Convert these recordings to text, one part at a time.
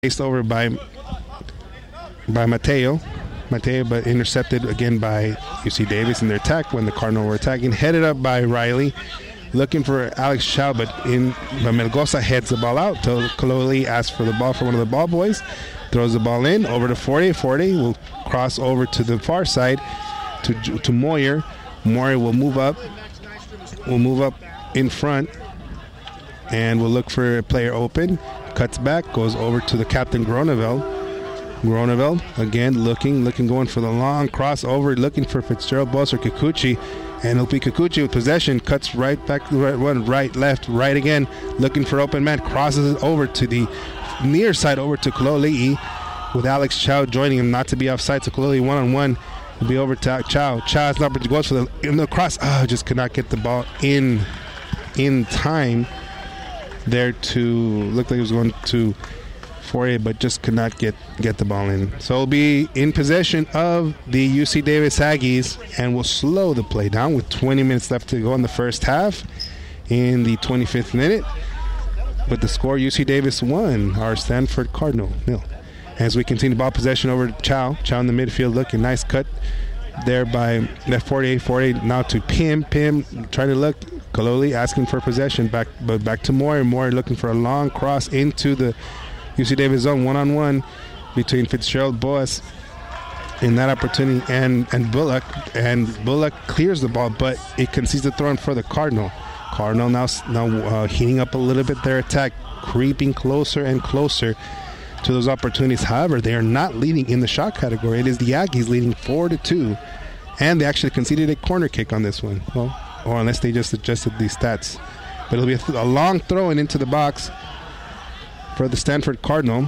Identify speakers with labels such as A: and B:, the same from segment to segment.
A: Chased over by Mateo, but intercepted again by UC Davis in their attack when the Cardinal were attacking. Headed up by Riley, looking for Alex Chow, but Melgoza heads the ball out. Kaloli asks for the ball from one of the ball boys, throws the ball in over to Forte. Forte will cross over to the far side to Moyer. Moyer will move up in front, and will look for a player open. Cuts back, goes over to the captain Groeneveld. Groeneveld again looking, going for the long crossover, looking for Fitzgerald Boas or Kikuchi, and it'll be Kikuchi with possession. Cuts right back, right, left, right again, looking for open man. Crosses it over to the near side, over to Kaloli'i, with Alex Chow joining him, not to be offside. So Kaloli'i one-on-one will be over to Chow. Chow's number goes for the cross. Just could not get the ball in time there to look like it was going to Forte, but just could not get the ball in. So it'll be in possession of the UC Davis Aggies, and will slow the play down with 20 minutes left to go in the first half. In the 25th minute, with the score, UC Davis 1, our Stanford Cardinal 0. As we continue ball possession over to Chow in the midfield, looking nice cut there by Forte. Forte now to Pim trying to look. Kaloli asking for possession, back to Moore. Moore looking for a long cross into the UC Davis zone, one-on-one between Fitzgerald Boas in that opportunity and Bullock. And Bullock clears the ball, but it concedes the throw in for the Cardinal. Cardinal now heating up a little bit their attack, creeping closer and closer to those opportunities. However, they are not leading in the shot category. It is the Aggies leading 4-2, and they actually conceded a corner kick on this one. Well, or unless they just adjusted these stats. But it'll be a long throw into the box for the Stanford Cardinal.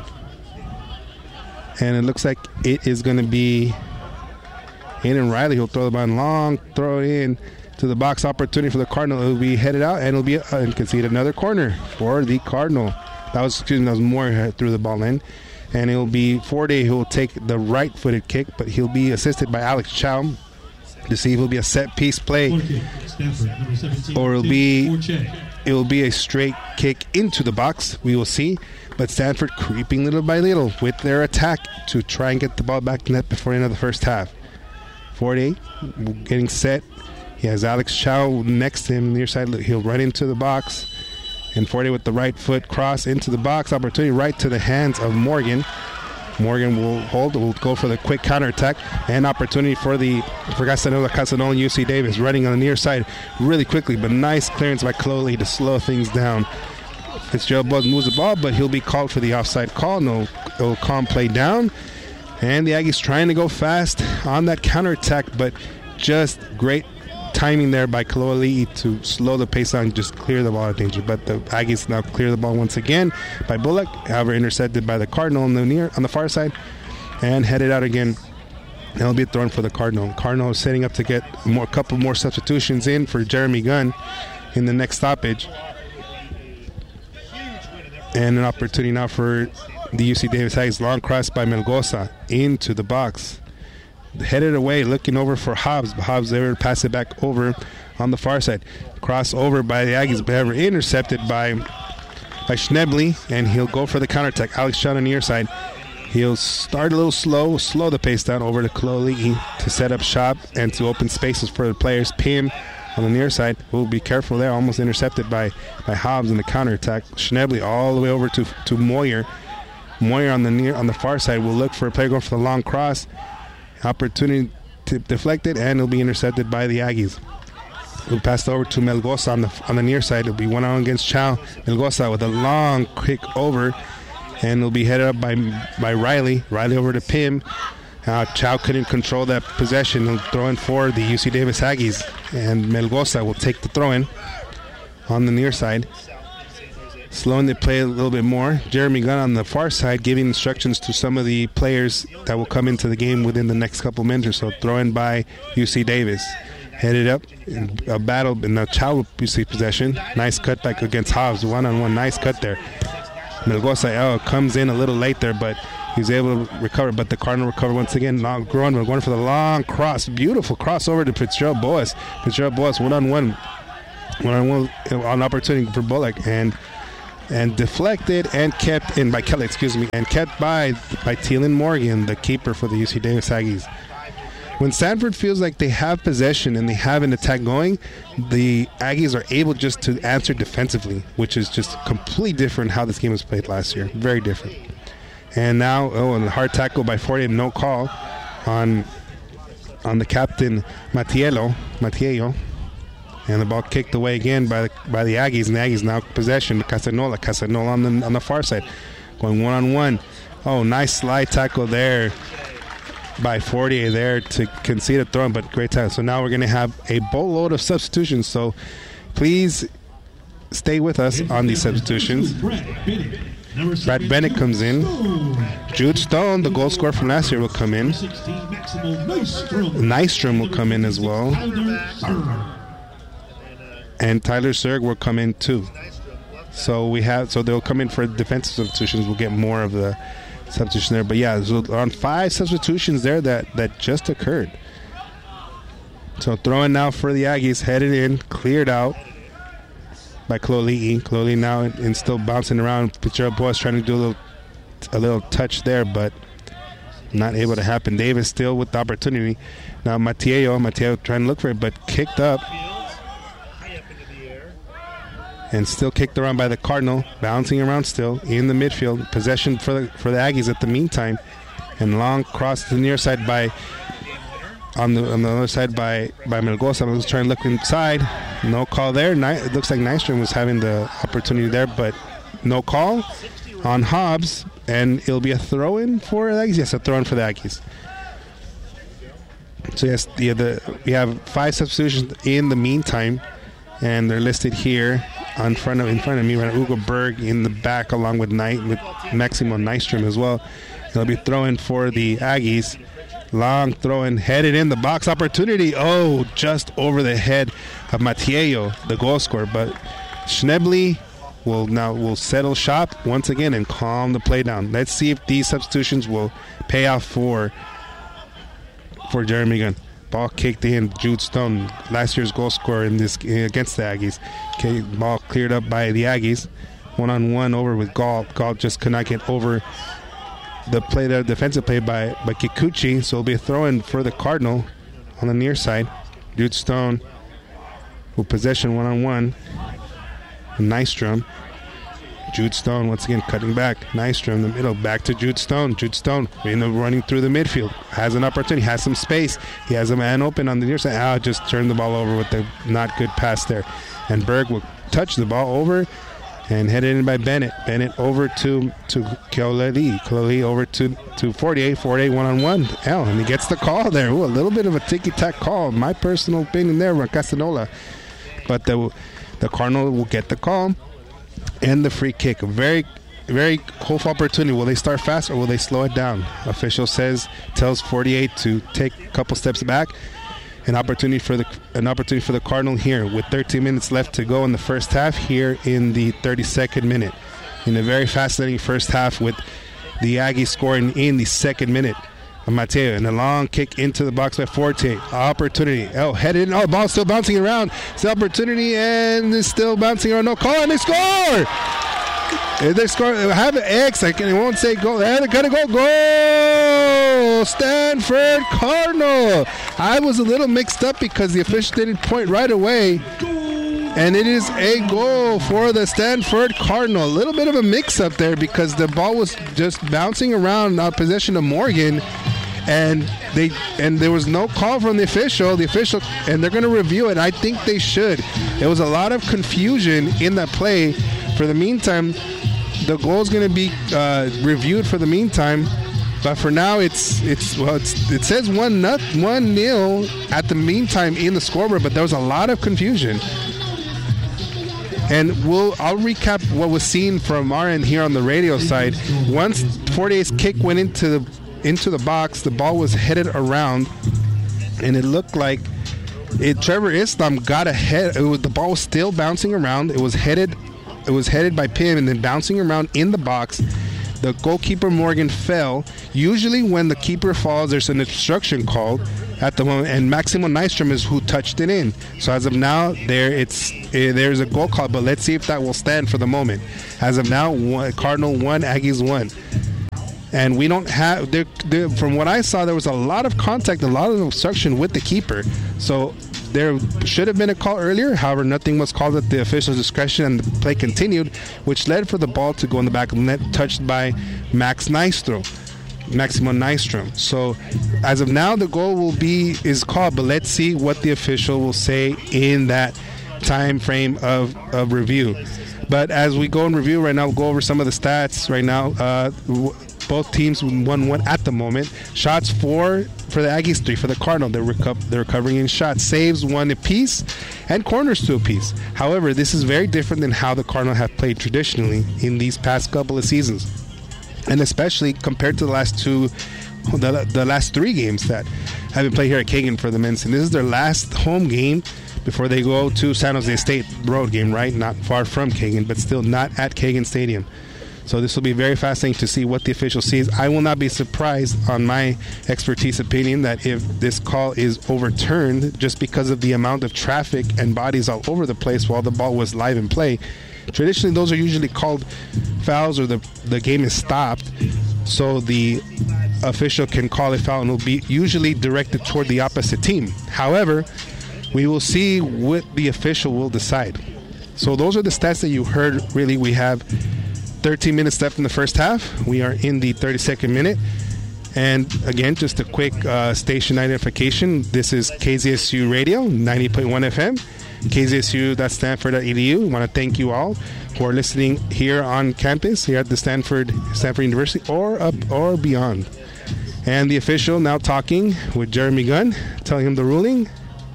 A: And it looks like it is going to be Aiden Riley who'll throw the ball. Long throw in to the box opportunity for the Cardinal. It will be headed out, and it'll be and concede another corner for the Cardinal. That was Moore who threw the ball in. And it will be Forte who will take the right-footed kick, but he'll be assisted by Alex Chow to see if it'll be a set-piece play, or it'll be a straight kick into the box. We will see. But Stanford creeping little by little with their attack to try and get the ball back to net before the end of the first half. Forte getting set. He has Alex Chow next to him near side. He'll run into the box. And Forte with the right foot cross into the box. Opportunity right to the hands of Morgan. Morgan will go for the quick counterattack, and opportunity for Casanova UC Davis running on the near side really quickly, but nice clearance by Kaloli to slow things down. Fitzgerald Boas moves the ball, but he'll be called for the offside call. No calm play down, and the Aggies trying to go fast on that counterattack, but just great timing there by Kaloli to slow the pace down and just clear the ball out of danger. But the Aggies now clear the ball once again by Bullock, however intercepted by the Cardinal on the far side, and headed out again. It'll be thrown for the Cardinal. Cardinal is setting up to get a couple more substitutions in for Jeremy Gunn in the next stoppage. And an opportunity now for the UC Davis Aggies. Long cross by Melgoza into the box. Headed away, looking over for Hobbs. Hobbs there to pass it back over on the far side. Cross over by the Aggies, but ever intercepted by Schnebley, and he'll go for the counterattack. Alex Chow on the near side. He'll start a little slow the pace down over to Kaloli to set up shop and to open spaces for the players. Pim on the near side. We'll be careful there. Almost intercepted by Hobbs in the counterattack. Schnebley all the way over to Moyer. Moyer on the far side will look for a player going for the long cross. Opportunity to deflect it, and it'll be intercepted by the Aggies. We'll pass it over to Melgoza on the near side. It'll be one-on-one against Chow. Melgoza with a long quick over, and it'll be headed up by Riley. Riley over to Pim. Chow couldn't control that possession. He'll throw in for the UC Davis Aggies, and Melgoza will take the throw-in on the near side. Slowing the play a little bit more. Jeremy Gunn on the far side giving instructions to some of the players that will come into the game within the next couple minutes or so. Throw in by UC Davis. Headed up in a battle, and now Chow UC possession. Nice cut back against Hobbs. One-on-one. Nice cut there. Melgoza comes in a little late there, but he's able to recover. But the Cardinal recover once again. We're going for the long cross. Beautiful crossover to Fitzgerald Boas. Fitzgerald Boas one-on-one on opportunity for Bullock, and and deflected and kept in by Kelly, and kept by Thielen Morgan, the keeper for the UC Davis Aggies. When Stanford feels like they have possession and they have an attack going, the Aggies are able just to answer defensively, which is just completely different how this game was played last year. Very different. And now, and a hard tackle by Forte, no call on the captain Mattiello, and the ball kicked away again by the Aggies, and the Aggies now possession. Casanola on the far side, going one-on-one. Oh, nice slide tackle there by Fortier there to concede a throw, but great time. So now we're going to have a boatload of substitutions. So please stay with us on these substitutions. Brad Bennett comes in. Jude Stone, the goal scorer from last year, will come in. Nystrom will come in as well. And Tyler Serg will come in too. So they'll come in for defensive substitutions. We'll get more of the substitution there. But yeah, so on 5 substitutions there that just occurred. So throwing now for the Aggies, headed in, cleared out by Clolii. Clolii now and still bouncing around. Fitzgerald Boyce trying to do a little touch there, but not able to happen. Davis still with the opportunity. Now Mateo trying to look for it, but kicked up. And still kicked around by the Cardinal, bouncing around still in the midfield. Possession for the Aggies at the meantime. And long cross to the near side on the other side by Melgoza. Was trying to look inside. No call there. It looks like Nystrom was having the opportunity there, but no call on Hobbs. And it'll be a throw-in for the Aggies. Yes, a throw-in for the Aggies. So yes, we have 5 substitutions in the meantime, and they're listed here in front of me. Right, Ugo Berg in the back, along with Maximo Nystrom as well. It'll be throwing for the Aggies. Long throw-in, headed in the box opportunity. Oh, just over the head of Mateo, the goal scorer. But Schnebley will settle shop once again and calm the play down. Let's see if these substitutions will pay off for Jeremy Gunn. Ball kicked in. Jude Stone, last year's goal scorer against the Aggies. Okay, ball cleared up by the Aggies. One-on-one over with Gall. Gall just could not get over the defensive play by Kikuchi. So it'll be a throw-in for the Cardinal on the near side. Jude Stone with possession one-on-one. Nystrom. Jude Stone once again cutting back. Nystrom in the middle, back to Jude Stone. Jude Stone running through the midfield. Has an opportunity, has some space. He has a man open on the near side. Just turned the ball over with the not good pass there. And Berg will touch the ball over and headed in by Bennett. Bennett over to Clolii. Clolii over to 48. 48 one-on-one. And he gets the call there. Ooh, a little bit of a ticky-tack call. My personal opinion there from Casanola. But the Cardinal will get the call. And the free kick. A very, very hopeful opportunity. Will they start fast or will they slow it down? Official tells 48 to take a couple steps back. An opportunity for the Cardinal here with 13 minutes left to go in the first half here in the 32nd minute. In a very fascinating first half with the Aggies scoring in the second minute. Mateo and a long kick into the box by Forte. Opportunity. Headed in. Ball still bouncing around. It's the opportunity and it's still bouncing around. No call and they score! They score. Have an X. I won't say goal. They're going to go. Goal! Stanford Cardinal. I was a little mixed up because the official didn't point right away. And it is a goal for the Stanford Cardinal. A little bit of a mix-up there because the ball was just bouncing around possession of Morgan. And there was no call from the official, and they're going to review it. I think they should. There was a lot of confusion in that play. For the meantime, the goal is going to be reviewed for the meantime. But for now, it says 1-0 at the meantime in the scoreboard. But there was a lot of confusion. And I'll recap what was seen from our end here on the radio side. Once Forte's kick went into the box, the ball was headed around, and it looked like Trevor Islam got ahead. The ball was still bouncing around. It was headed by Pim and then bouncing around in the box. The goalkeeper, Morgan, fell. Usually when the keeper falls, there's an obstruction called at the moment, and Maximo Nystrom is who touched it in. So as of now, there's a goal call, but let's see if that will stand for the moment. As of now, Cardinal 1, Aggies 1. And we don't have, from what I saw, there was a lot of contact, a lot of obstruction with the keeper. So there should have been a call earlier. However, nothing was called at the official's discretion, and the play continued, which led for the ball to go in the back of the net, touched by Maximo Nystrom. So as of now, the goal is called, but let's see what the official will say in that time frame of review. But as we go in review right now, we'll go over some of the stats right now. Both teams 1-1 at the moment. Shots 4 for the Aggies, 3 for the Cardinal. They're recovering in shots. Saves 1 apiece, and corners 2 apiece. However, this is very different than how the Cardinal have played traditionally in these past couple of seasons, and especially compared to the last 3 games that have been played here at Kagan for the men's. And this is their last home game before they go to San Jose State road game, right? Not far from Kagan, but still not at Kagan Stadium. So this will be very fascinating to see what the official sees. I will not be surprised, on my expertise opinion, that if this call is overturned just because of the amount of traffic and bodies all over the place while the ball was live in play. Traditionally, those are usually called fouls, or the game is stopped, so the official can call a foul and will be usually directed toward the opposite team. However, we will see what the official will decide. So those are the stats that you heard. Really, we have 13 minutes left in the first half. We are in the 32nd minute. And again, just a quick station identification. This is KZSU Radio, 90.1 FM, kzsu.stanford.edu. We want to thank you all who are listening here on campus, here at the Stanford University, or beyond. And the official now talking with Jeremy Gunn, telling him the ruling.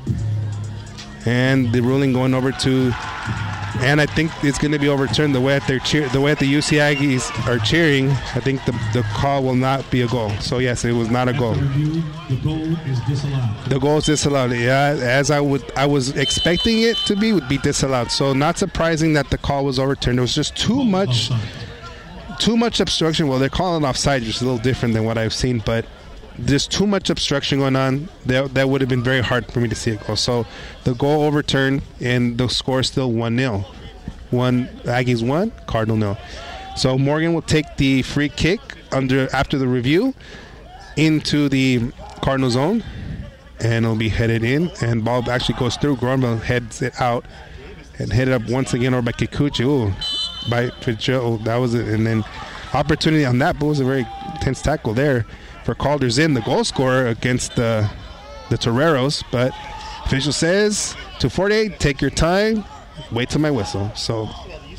A: And the ruling going over to... And I think it's going to be overturned. The way that the UC Aggies are cheering, I think the call will not be a goal. So yes, it was not a goal.
B: Review, the goal is disallowed.
A: The goal is disallowed. Yeah, as I was expecting it to be, would be disallowed. So not surprising that the call was overturned. There was just too much obstruction. Well, they're calling it offside, just a little different than what I've seen, but there's too much obstruction going on. That would have been very hard for me to see it go. So the goal overturned, and the score is still 1-0. Aggies 1, Cardinal 0. So Morgan will take the free kick after the review into the Cardinal zone, and it'll be headed in, and ball actually goes through. Gronville heads it out and headed up once again over by Kikuchi. Ooh, by Fitzgerald. That was it. And then opportunity on that, but it was a very tense tackle there for Calder's in, the goal scorer against the Toreros. But official says to 48, take your time, wait till my whistle. So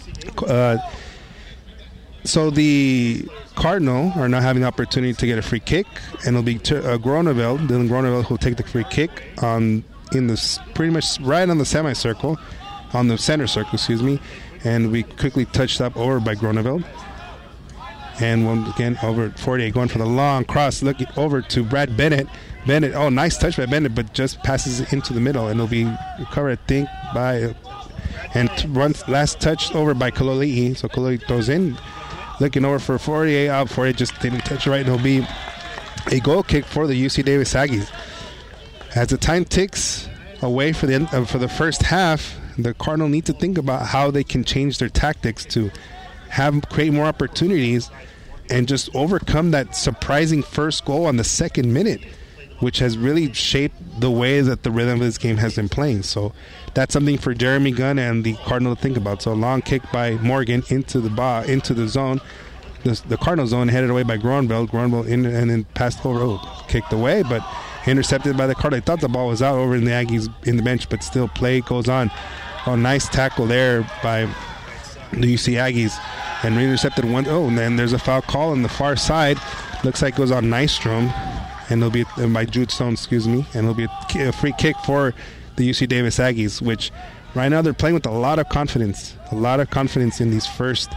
A: the Cardinal are now having the opportunity to get a free kick, and it'll be Dylan Groeneveld who will take the free kick pretty much right on the semicircle, on the center circle, excuse me, and we quickly touched up over by Groeneveld. And once again, over at 48, going for the long cross, looking over to Brad Bennett. Oh, nice touch by Bennett, but just passes it into the middle, and it'll be recovered, I think, by... And last touch over by Kaloli'i. So Kaloli'i throws in, looking over for 48. Out 48 just didn't touch it right, and it'll be a goal kick for the UC Davis Aggies. As the time ticks away for the first half, the Cardinal need to think about how they can change their tactics to create more opportunities and just overcome that surprising first goal on the second minute, which has really shaped the way that the rhythm of this game has been playing. So that's something for Jeremy Gunn and the Cardinal to think about. So a long kick by Morgan into the zone, the Cardinal zone, headed away by Groeneveld in, and then passed over, kicked away, but intercepted by the Cardinal. I thought the ball was out over in the Aggies in the bench, but still play goes on. Oh, nice tackle there by the UC Aggies, and intercepted one. Oh, and then there's a foul call on the far side. Looks like it goes on Nystrom, and it'll be by Jude Stone, and it'll be a free kick for the UC Davis Aggies, which right now they're playing with a lot of confidence in these first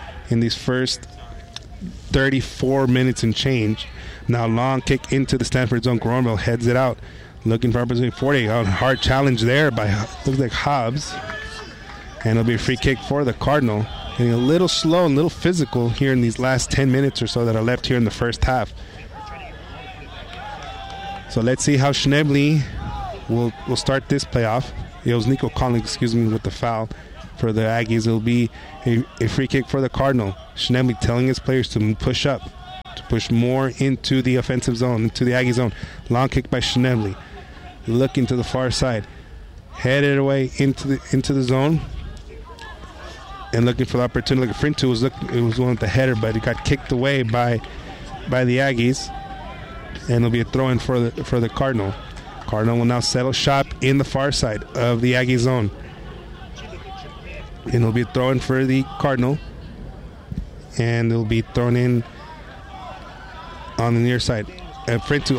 A: 34 minutes and change. Now long kick into the Stanford zone. Groeneveld heads it out, looking for opportunity. 40, hard challenge there by, looks like Hobbs, and it'll be a free kick for the Cardinal. getting a little slow and a little physical here in these last 10 minutes or so that are left here in the first half. So let's see how Schnebly will start this playoff. It was Nico Collins, with the foul for the Aggies. It'll be a free kick for the Cardinal. Schnebly telling his players to push up, to push more into the offensive zone, into the Aggie zone. Long kick by Schnebly. Looking to the far side. Headed away into the zone. And looking for the opportunity. Like Frintu was one with the header, but it got kicked away by the Aggies. And it'll be a throw-in for the Cardinal. Cardinal will now settle shop in the far side of the Aggie zone. And it'll be a throw-in for the Cardinal. And it'll be thrown in on the near side. Frintu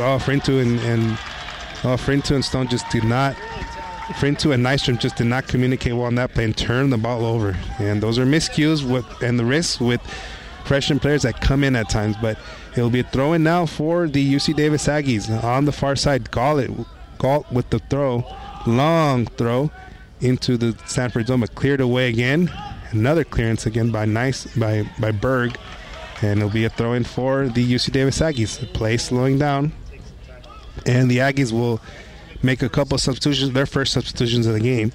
A: and Stone just did not. Frintu and Nystrom just did not communicate well on that play and turn the ball over. And those are miscues and the risks with freshman players that come in at times. But it'll be a throw-in now for the UC Davis Aggies on the far side. Galt with the throw, long throw into the Stanford zone, but cleared away again. Another clearance again by Berg, and it'll be a throw-in for the UC Davis Aggies. The play slowing down, and the Aggies will make a couple substitutions, their first substitutions of the game.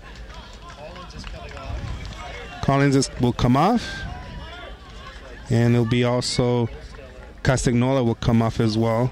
A: Collins will come off, and it'll be also Castagnola will come off as well.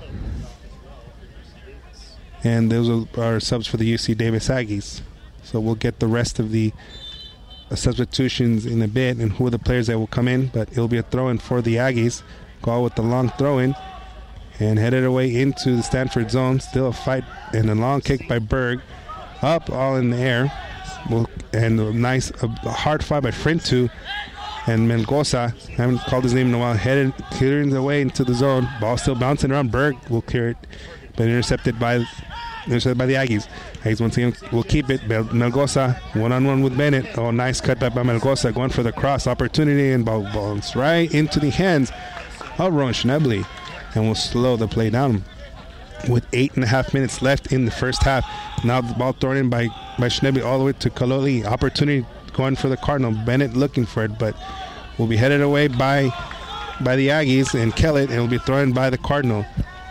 A: And those are subs for the UC Davis Aggies. So we'll get the rest of the substitutions in a bit and who are the players that will come in. But it'll be a throw-in for the Aggies. Gall with the long throw-in. And headed away into the Stanford zone. Still a fight and a long kick by Berg. Up, all in the air. And a hard fight by Frintu. And Mengoza, haven't called his name in a while, clearing the way into the zone. Ball still bouncing around. Berg will clear it. But intercepted by the Aggies. Aggies once again will keep it. Melgoza one-on-one with Bennett. Oh, nice cutback by Melgoza, going for the cross opportunity, and ball bounces right into the hands of Ron Schnebly, and will slow the play down. With 8.5 minutes left in the first half, now the ball thrown in by Schnebly all the way to Kaloli. Opportunity going for the Cardinal. Bennett looking for it, but will be headed away by the Aggies and Kellett, and will be thrown by the Cardinal.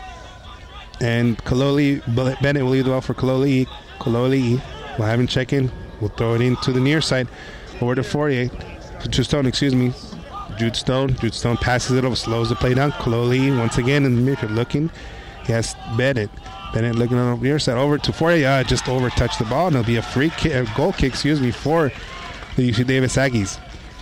A: And Bennett will lead the ball for Kaloli. Kaloli will have him check in. We'll throw it into the near side. Over to Fourier. To Stone, Jude Stone. Jude Stone passes it over, slows the play down. Kaloli once again in the midfield looking. Yes, Bennett. Bennett looking on the near side. Over to Fourier. Just over touched the ball. And it'll be a goal kick, for the UC Davis Aggies.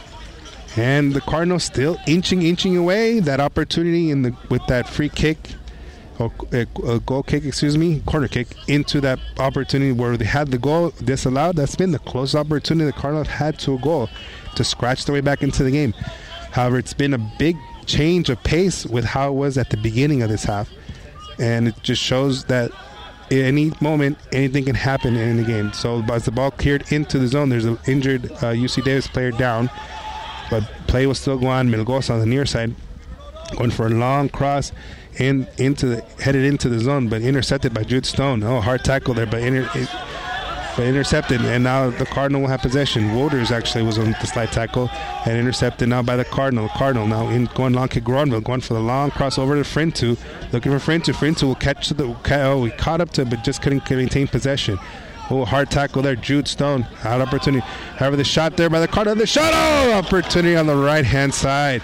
A: And the Cardinals still inching away. That opportunity with that free kick. A goal kick, corner kick into that opportunity where they had the goal disallowed. That's been the closest opportunity the Cardinals had to a goal to scratch their way back into the game. However, it's been a big change of pace with how it was at the beginning of this half. And it just shows that at any moment, anything can happen in the game. So as the ball cleared into the zone, there's an injured UC Davis player down. But play was still going on. Melgoza on the near side, going for a long cross. Headed into the zone, but intercepted by Jude Stone. Oh, hard tackle there, but intercepted, and now the Cardinal will have possession. Wouters actually was on the slide tackle and intercepted now by the Cardinal. The Cardinal now going long kick. Gronville going for the long cross over to Frintu, looking for Frintu. Frintu will catch he caught up to it, but just couldn't maintain possession. Oh, hard tackle there. Jude Stone out opportunity. However, the shot there by the Cardinal. The shot, opportunity on the right hand side.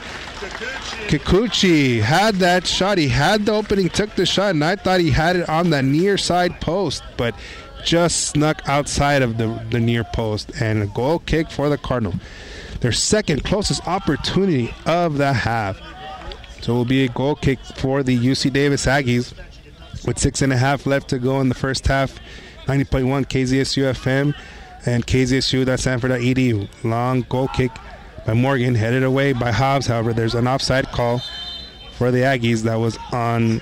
A: Kikuchi had that shot. He had the opening, took the shot, and I thought he had it on the near side post, but just snuck outside of the near post. And a goal kick for the Cardinal. Their second closest opportunity of the half. So it will be a goal kick for the UC Davis Aggies with 6.5 left to go in the first half. 90.1 KZSU FM and KZSU.Stanford.edu. Long goal kick by Morgan, headed away by Hobbs. However, there's an offside call for the Aggies that was on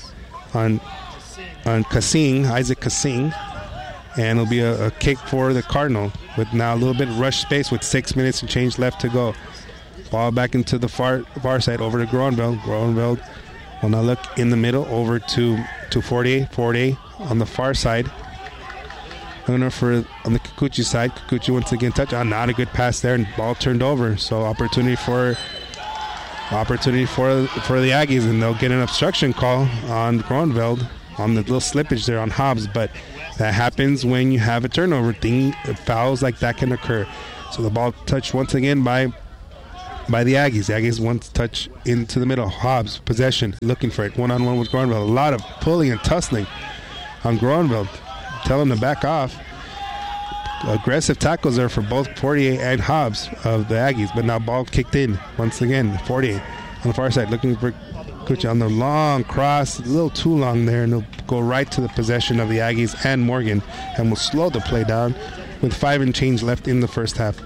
A: Kassing, Isaac Kassing, and it'll be a kick for the Cardinal with now a little bit rush space with 6 minutes and change left to go. Ball back into the far side over to Gronville. Gronville will now look in the middle over to Forte on the far side. Looking for on the Kikuchi side. Kikuchi once again touch. Not a good pass there, and ball turned over. So opportunity for the Aggies, and they'll get an obstruction call on Groeneveld on the little slippage there on Hobbs. But that happens when you have a turnover. Fouls like that can occur. So the ball touched once again by the Aggies. The Aggies want to touch into the middle. Hobbs, possession, looking for it. One-on-one with Groeneveld. A lot of pulling and tussling on Groeneveld. Tell him to back off. Aggressive tackles there for both Fortier and Hobbs of the Aggies. But now ball kicked in once again. Fortier on the far side looking for Kucha on the long cross. A little too long there, and he'll go right to the possession of the Aggies and Morgan, and will slow the play down with 5 and change left in the first half.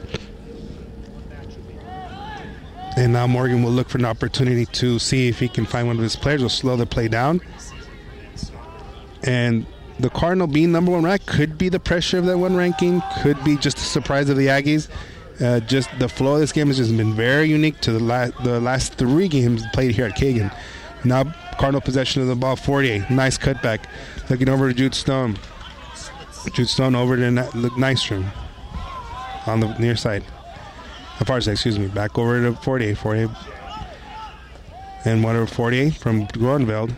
A: And now Morgan will look for an opportunity to see if he can find one of his players. Will slow the play down. And the Cardinal being number 1 ranked could be the pressure of that 1 ranking. Could be just a surprise of the Aggies. Just the flow of this game has just been very unique to the last 3 games played here at Kagan. Now Cardinal possession of the ball. Fortier. Nice cutback. Looking over to Jude Stone. Jude Stone over to Nystrom on the near side. The far side, excuse me. Back over to Fortier. Fortier. And whatever Fortier from Groeneveld.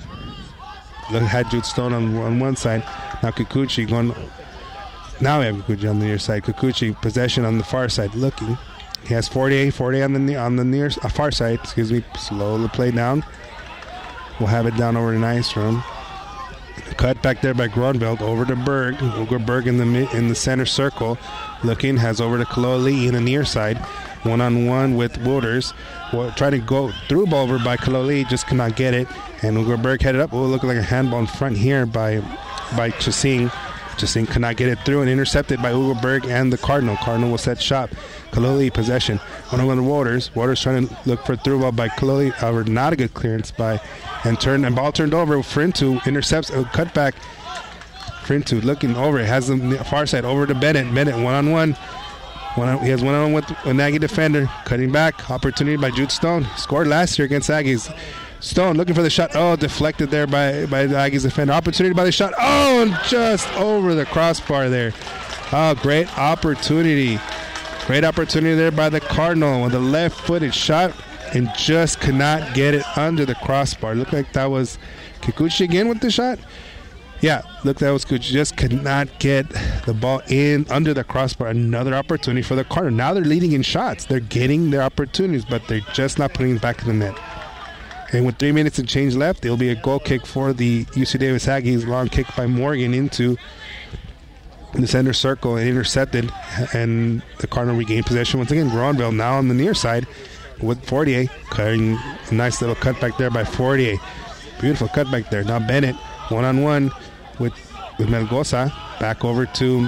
A: Had Jude Stone on one side. Now Kikuchi going. Now we have Kikuchi on the near side. Kikuchi possession on the far side. Looking. He has Fortier on the near far side. Excuse me. Slow the play down. We'll have it down over to Nystrom. Cut back there by Groeneveld over to Berg. Ugo Berg in the center circle. Looking, has over to Kaloli in the near side. One-on-one with Wouters. Trying to go through ball over by Kaloli, just cannot get it. And Ugo Berg headed up. Will look like a handball in front here by Chasing. Chasing cannot get it through and intercepted by Ugo Berg and the Cardinal. Cardinal will set shot. Kaloli possession. One-on-one to Wouters. Wouters trying to look for through ball by Kaloli. Not a good clearance and ball turned over. Frintu intercepts a cutback. Frintu looking over. Has the far side over to Bennett. Bennett one-on-one. He has one-on-one with a Aggie defender. Cutting back. Opportunity by Jude Stone. Scored last year against Aggies. Stone looking for the shot. Oh, deflected there by the Aggies defender. Opportunity by the shot. Oh, and just over the crossbar there. Oh, great opportunity. Great opportunity there by the Cardinal with a left-footed shot and just could not get it under the crossbar. Looked like that was Kikuchi again with the shot. Yeah, that was good. Just could not get the ball in under the crossbar. Another opportunity for the Cardinal. Now they're leading in shots. They're getting their opportunities, but they're just not putting it back in the net. And with 3 minutes and change left, it'll be a goal kick for the UC Davis Aggies. Long kick by Morgan into the center circle and intercepted. And the Cardinal regained possession once again. Groeneveld now on the near side with Fortier. Cutting a nice little cutback there by Fortier. Beautiful cutback there. Now Bennett one-on-one with Melgoza. Back over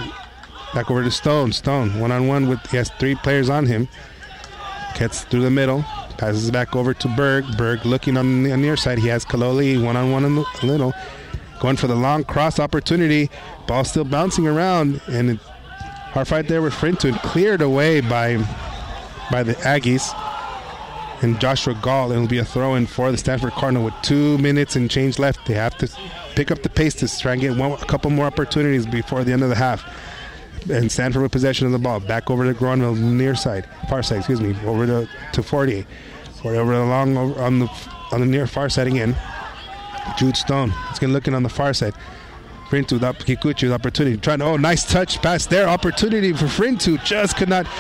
A: to Stone. Stone one-on-one with, he has 3 players on him. Gets through the middle. Passes back over to Berg. Berg looking on the near side. He has Kaloli one-on-one in the little. Going for the long cross opportunity. Ball still bouncing around. And hard fight there with Frintu. Cleared away by the Aggies. And Joshua Gall. It'll be a throw-in for the Stanford Cardinal with 2 minutes and change left. They have to pick up the pace to try and get a couple more opportunities before the end of the half. And Stanford with possession of the ball. Back over to Groeneveld near side. Far side, excuse me. Over to Fortier. Fortier over the long on the near far side again. Jude Stone. It's going looking on the far side. Frintu, Kikuchi with opportunity. Nice touch pass there. Opportunity for Frintu. Just could not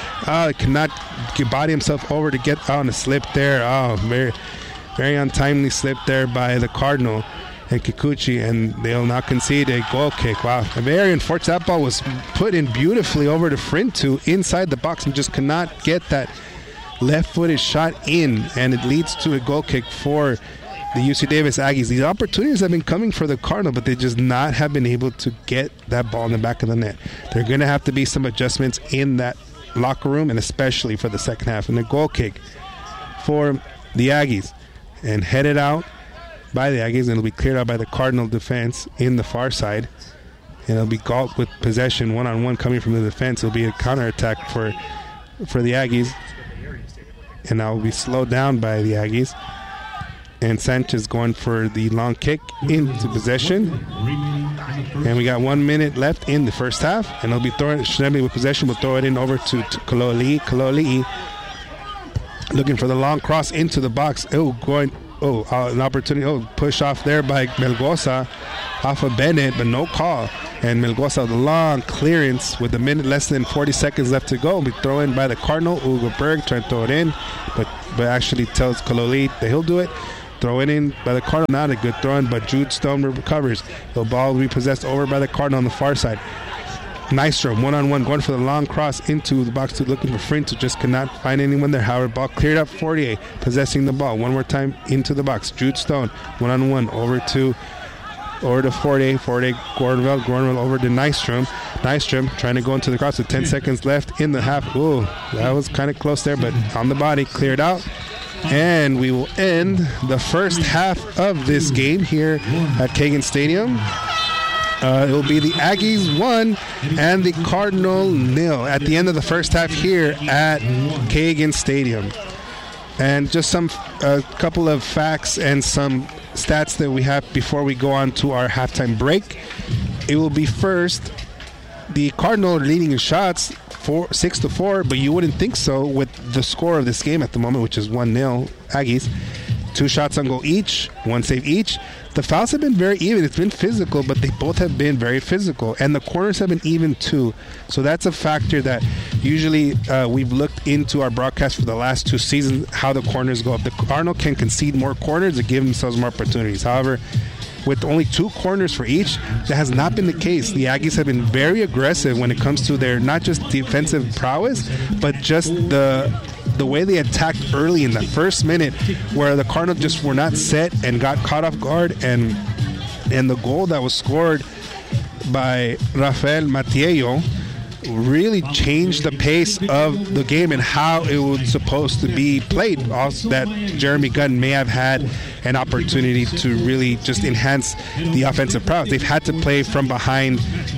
A: body himself over to get on a slip there. Oh, very, very untimely slip there by the Cardinal and Kikuchi, and they'll now concede a goal kick. Wow, very unfortunate. That ball was put in beautifully over to Frintu inside the box and just cannot get that left-footed shot in, and it leads to a goal kick for the UC Davis Aggies. These opportunities have been coming for the Cardinal, but they just not have been able to get that ball in the back of the net. There are going to have to be some adjustments in that locker room, and especially for the second half. And the goal kick for the Aggies, and headed out by the Aggies, and it'll be cleared out by the Cardinal defense in the far side. And it'll be Galt with possession, one-on-one coming from the defense. It'll be a counterattack for the Aggies. And now will be slowed down by the Aggies. And Sanchez going for the long kick into possession. And we got 1 minute left in the first half. And they'll be throwing it. Schnebly with possession will throw it in over to Kaloli'i. Kaloli'i looking for the long cross into the box. An opportunity. Push off there by Melgoza off of Bennett, but no call. And Melgoza, the long clearance with a minute less than 40 seconds left to go. Be thrown in by the Cardinal. Ugo Berg trying to throw it in, but actually tells Kaloli'i that he'll do it. Throw it in by the Cardinal. Not a good throw in, but Jude Stone recovers. The ball will be possessed over by the Cardinal on the far side. Nystrom, one-on-one, going for the long cross into the box, looking for Frint, who just cannot find anyone there. However, ball cleared up. Fortier possessing the ball. One more time into the box. Jude Stone, one-on-one, over to Fortier. Fortier, Gordonville over to Nystrom. Nystrom trying to go into the cross with 10 seconds left in the half. Ooh, that was kind of close there, but on the body, cleared out. And we will end the first half of this game here at Kagan Stadium. It will be the Aggies 1 and the Cardinal 0 at the end of the first half here at Kagan Stadium. And just a couple of facts and some stats that we have before we go on to our halftime break. It will be first, the Cardinal are leading in shots 6-4, but you wouldn't think so with the score of this game at the moment, which is 1-0 Aggies. 2 shots on goal each, 1 save each. The fouls have been very even. It's been physical, but they both have been very physical. And the corners have been even too. So that's a factor that usually we've looked into our broadcast for the last 2 seasons, how the corners go. If the Cardinal can concede more corners, they give themselves more opportunities. However, with only 2 corners for each, that has not been the case. The Aggies have been very aggressive when it comes to their not just defensive prowess, but just the way they attacked early in the first minute, where the Cardinals just were not set and got caught off guard, and the goal that was scored by Rafael Matiello really changed the pace of the game and how it was supposed to be played. Also, that Jeremy Gunn may have had an opportunity to really just enhance the offensive prowess. They've had to play from behind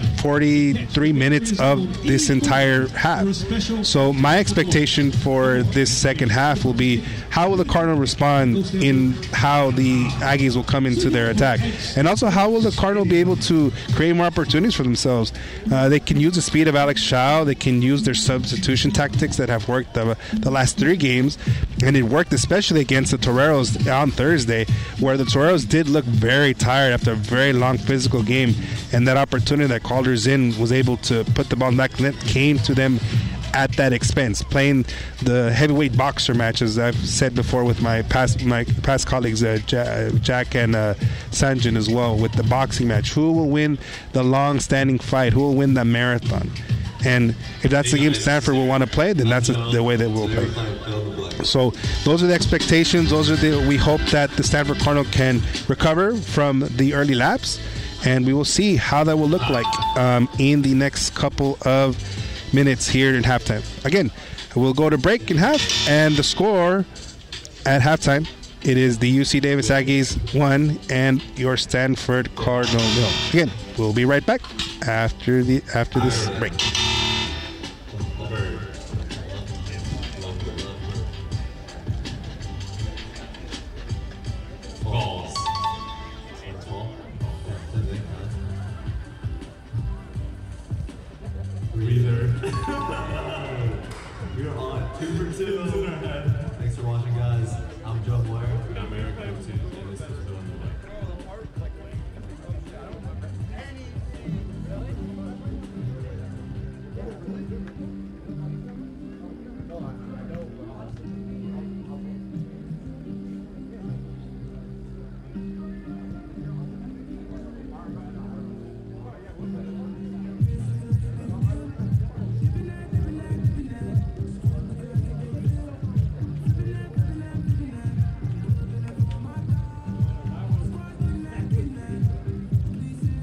A: 43 minutes of this entire half. So my expectation for this second half will be, how will the Cardinal respond in how the Aggies will come into their attack? And also, how will the Cardinal be able to create more opportunities for themselves? They can use the speed of Alex Shaw. They can use their substitution tactics that have worked the last 3 games. And it worked especially against the Toreros on Thursday, where the Toreros did look very tired after a very long physical game. And that opportunity that Calder's in was able to put the ball in the back net came to them at that expense. Playing the heavyweight boxer matches, I've said before with my past colleagues, Jack and Sanjin as well, with the boxing match. Who will win the long-standing fight? Who will win the marathon? And if that's the game Stanford will want to play, then that's the way that we'll play. So those are the expectations. We hope that the Stanford Cardinal can recover from the early lapse, and we will see how that will look like in the next couple of minutes here in halftime. Again, we'll go to break in half, and the score at halftime, it is the UC Davis Aggies 1 and your Stanford Cardinal 0. Again, we'll be right back after this break.
C: We're on 2 for 2.